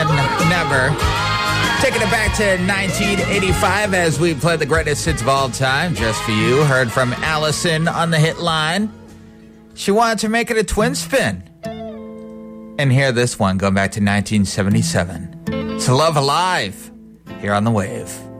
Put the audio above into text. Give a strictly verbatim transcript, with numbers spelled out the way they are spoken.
than never. Taking it back to nineteen eighty-five as we play the greatest hits of all time, just for you. Heard from Allison on the hit line. She wanted to make it a twin spin. And hear this one going back to nineteen seventy-seven. It's Love Alive here on The Wave.